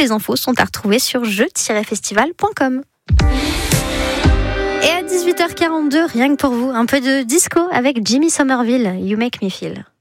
les infos sont à retrouver sur jeux-festival.com. Et à 18h42, rien que pour vous, un peu de disco avec Jimmy Somerville, You Make Me Feel.